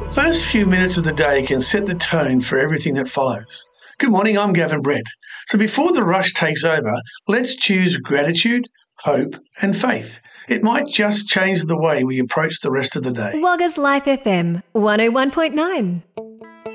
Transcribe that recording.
First few minutes of the day can set the tone for everything that follows. Good morning, I'm Gavin Brett. So before the rush takes over, let's choose gratitude, hope and faith. It might just change the way we approach the rest of the day. Wagga's Life FM 101.9.